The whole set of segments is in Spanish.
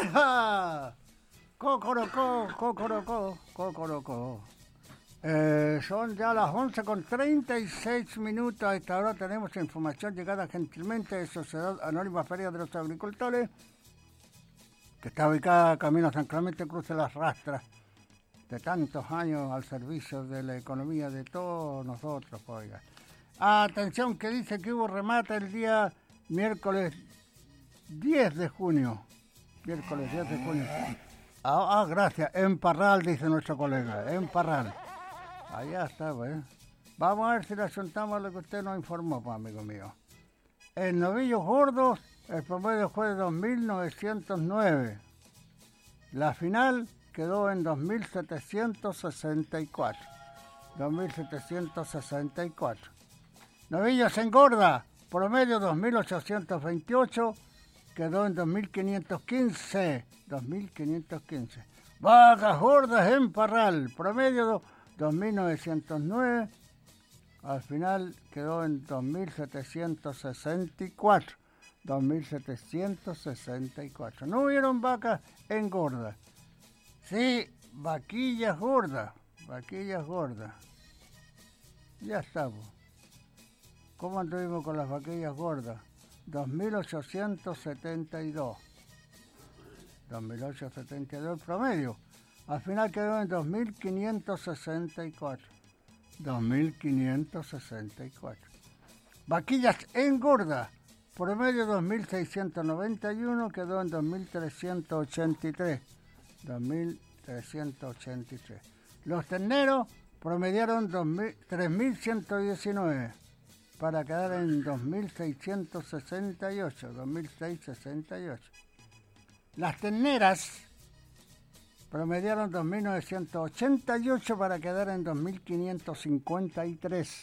¡Hola! Cocorocó, cocorocó, cocorocó. Son ya las 11:36. A esta hora tenemos información llegada gentilmente de Sociedad Anónima Feria de los Agricultores, que está ubicada camino a San Clemente, cruce Las Rastras, de tantos años al servicio de la economía de todos nosotros, oiga. Atención, que dice que hubo remate el día miércoles 10 de junio. Miércoles 10 de junio. Gracias. En Parral, dice nuestro colega. En Parral. Allá está, pues. Vamos a ver si le asuntamos lo que usted nos informó, pues, amigo mío. En novillos gordos, el promedio fue de 2.909. La final quedó en 2.764. 2.764. Novillos en gorda, promedio 2.828, quedó en 2.515. 2.515. Vacas gordas en Parral, promedio 2.909, al final quedó en 2.764. 2.764. No hubieron vacas engordas. Sí, vaquillas gordas. Vaquillas gordas. Ya estamos. ¿Cómo anduvimos con las vaquillas gordas? 2.872. 2.872 el promedio. Al final quedó en 2.564. 2.564. Vaquillas engordas. Promedio 2.691, quedó en 2.383. 2.383. Los terneros promediaron 3.119 para quedar en 2.668. 2.668. Las terneras promediaron 2.988 para quedar en 2.553.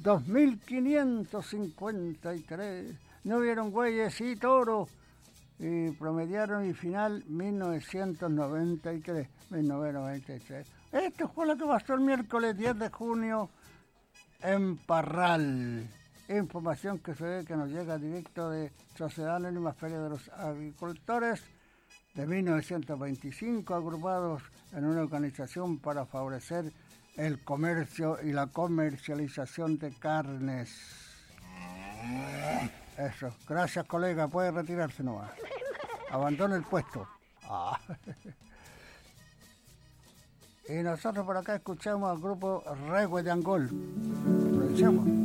2.553. No hubieron bueyes y toros. Y promediaron y final 1993. 1993. Esto fue lo que pasó el miércoles 10 de junio en Parral. Información que se ve que nos llega directo de Sociedad Anónima Feria de los Agricultores de 1925, agrupados en una organización para favorecer el comercio y la comercialización de carnes. Eso. Gracias, colega. Puede retirarse nomás. Abandona el puesto. Y nosotros por acá escuchamos al grupo Reggae de Angol. Lo echamos.